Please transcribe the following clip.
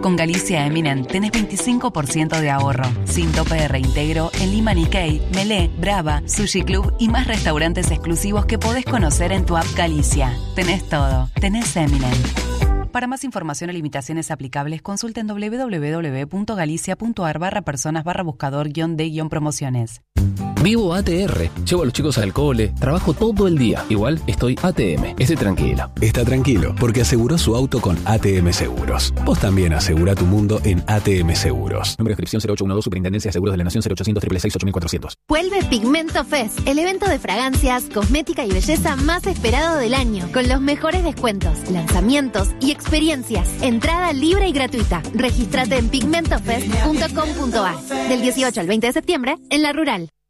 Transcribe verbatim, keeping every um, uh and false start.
Con Galicia Eminent tenés veinticinco por ciento de ahorro, sin tope de reintegro en Lima Nikkei, Melé, Brava, Sushi Club y más restaurantes exclusivos que podés conocer en tu app Galicia. Tenés todo. Tenés Eminent. Para más información o limitaciones aplicables, consulten doble u doble u doble u punto galicia punto a r barra personas barra buscador guión de guión promociones. Vivo A T R, llevo a los chicos al cole, trabajo todo el día. Igual estoy A T M, estoy tranquilo. Está tranquilo, porque aseguró su auto con A T M Seguros. Vos también asegura tu mundo en A T M Seguros. Número de inscripción cero ocho uno dos, Superintendencia de Seguros de la Nación cero ochocientos, seis seis seis, ocho mil cuatrocientos. Vuelve Pigmento Fest, el evento de fragancias, cosmética y belleza más esperado del año, con los mejores descuentos, lanzamientos y experiencias. Entrada libre y gratuita. Regístrate en pigmentofest punto com punto a r del dieciocho al veinte de septiembre en La Rural.